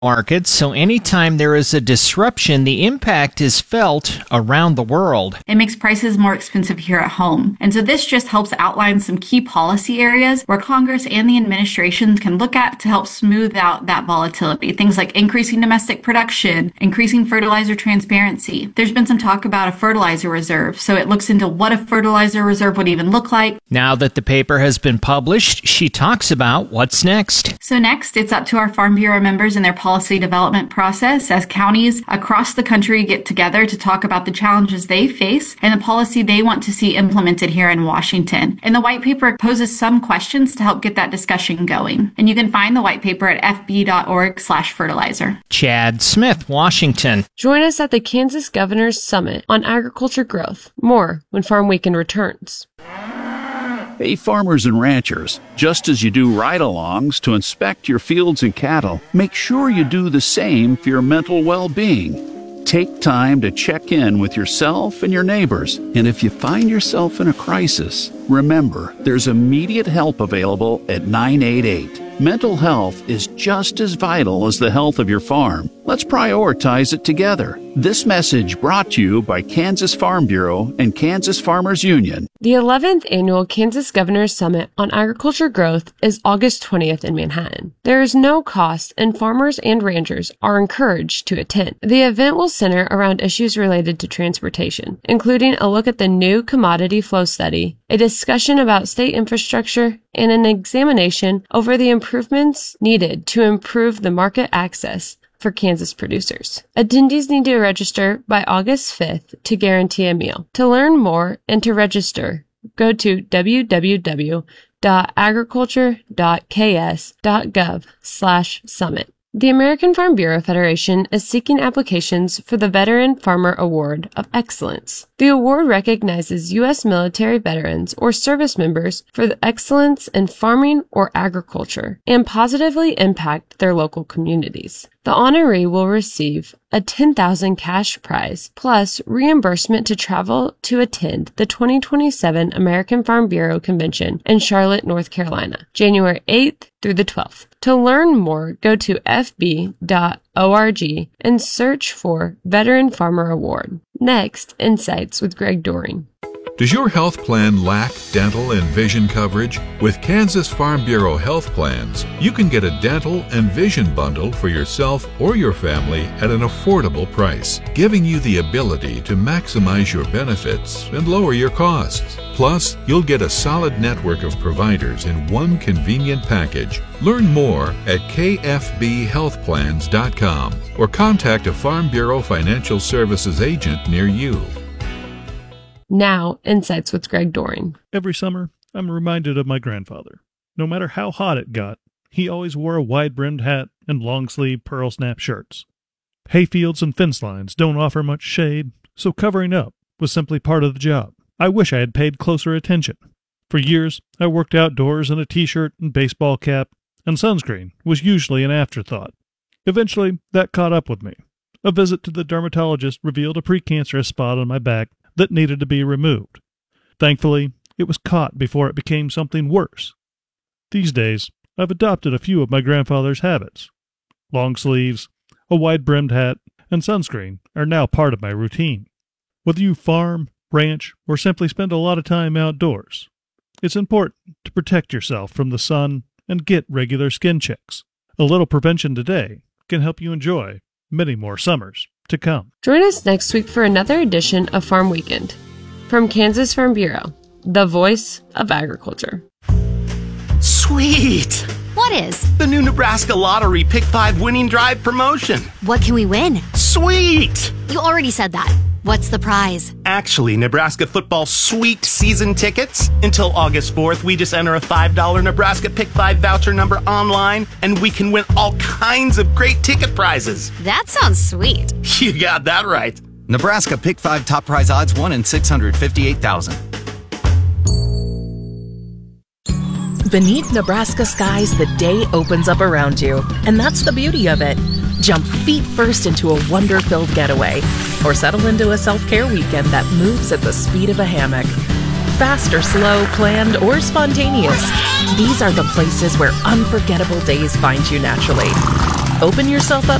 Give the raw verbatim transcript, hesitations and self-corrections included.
markets, so anytime there is a disruption, the impact is felt around the world. It makes prices more expensive here at home. And so this just helps outline some key policy areas where Congress and the administration can look at to help smooth out that volatility. Things like increasing domestic production, increasing fertilizer transparency. There's been some talk about a fertilizer reserve, so it looks into what a fertilizer reserve would even look like. Now that the paper has been published, she talks about what's next. So next, it's up to our Farm Bureau members and their policy development process as counties across the country get together to talk about the challenges they face and the policy they want to see implemented here in Washington. And the white paper poses some questions to help get that discussion going. And you can find the white paper at f b dot org slash fertilizer. Chad Smith, Washington. Join us at the Kansas Governor's Summit on Agriculture Growth. More when Farm Weekend returns. Hey, farmers and ranchers, just as you do ride-alongs to inspect your fields and cattle, make sure you do the same for your mental well-being. Take time to check in with yourself and your neighbors. And if you find yourself in a crisis, remember, there's immediate help available at nine eight eight. Mental health is just as vital as the health of your farm. Let's prioritize it together. This message brought to you by Kansas Farm Bureau and Kansas Farmers Union. The eleventh Annual Kansas Governor's Summit on Agriculture Growth is August twentieth in Manhattan. There is no cost, and farmers and ranchers are encouraged to attend. The event will center around issues related to transportation, including a look at the new commodity flow study, a discussion about state infrastructure, and an examination over the improvements needed to improve the market access for Kansas producers. Attendees need to register by August fifth to guarantee a meal. To learn more and to register, go to w w w dot agriculture dot k s dot gov slash summit. The American Farm Bureau Federation is seeking applications for the Veteran Farmer Award of Excellence. The award recognizes U S military veterans or service members for the excellence in farming or agriculture and positively impact their local communities. The honoree will receive a ten thousand dollars cash prize plus reimbursement to travel to attend the twenty twenty-seven American Farm Bureau Convention in Charlotte, North Carolina, January eighth through the twelfth. To learn more, go to f b dot org and search for Veteran Farmer Award. Next, Insights with Greg Doring. Does your health plan lack dental and vision coverage? With Kansas Farm Bureau Health Plans, you can get a dental and vision bundle for yourself or your family at an affordable price, giving you the ability to maximize your benefits and lower your costs. Plus, you'll get a solid network of providers in one convenient package. Learn more at k f b health plans dot com or contact a Farm Bureau Financial Services agent near you. Now, Insights with Greg Doring. Every summer, I'm reminded of my grandfather. No matter how hot it got, he always wore a wide-brimmed hat and long-sleeve pearl-snap shirts. Hayfields and fence lines don't offer much shade, so covering up was simply part of the job. I wish I had paid closer attention. For years, I worked outdoors in a t-shirt and baseball cap, and sunscreen was usually an afterthought. Eventually, that caught up with me. A visit to the dermatologist revealed a precancerous spot on my back that needed to be removed. Thankfully, it was caught before it became something worse. These days, I've adopted a few of my grandfather's habits. Long sleeves, a wide-brimmed hat, and sunscreen are now part of my routine. Whether you farm, ranch, or simply spend a lot of time outdoors, it's important to protect yourself from the sun and get regular skin checks. A little prevention today can help you enjoy many more summers to come. Join us next week for another edition of Farm Weekend. From Kansas Farm Bureau, the voice of agriculture. Sweet! What is? The new Nebraska Lottery Pick five Winning Drive promotion. What can we win? Sweet! You already said that. What's the prize? Actually, Nebraska football sweet season tickets. Until August fourth, we just enter a five dollar Nebraska Pick five voucher number online, and we can win all kinds of great ticket prizes. That sounds sweet. You got that right. Nebraska Pick five top prize odds one in six hundred fifty-eight thousand. Beneath Nebraska skies, the day opens up around you, and that's the beauty of it. Jump feet first into a wonder-filled getaway, or settle into a self-care weekend that moves at the speed of a hammock. Fast or slow, planned or spontaneous, these are the places where unforgettable days find you naturally. Open yourself up